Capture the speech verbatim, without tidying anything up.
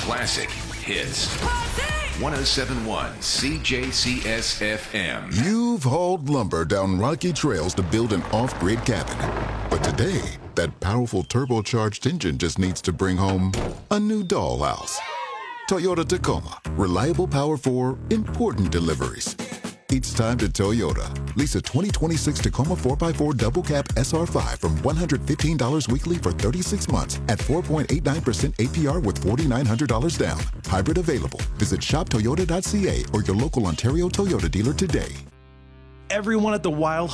classic hits. one oh seven point one C J C S F M. You've hauled lumber down rocky trails to build an off-grid cabin. But today, that powerful turbocharged engine just needs to bring home a new dollhouse. Toyota Tacoma. Reliable power for important deliveries. It's time to Toyota. Lease a twenty twenty-six Tacoma four by four Double Cab S R five from one hundred fifteen dollars weekly for thirty-six months at four point eight nine percent A P R with four thousand nine hundred dollars down. Hybrid available. Visit shop toyota dot c a or your local Ontario Toyota dealer today. Everyone at the Wild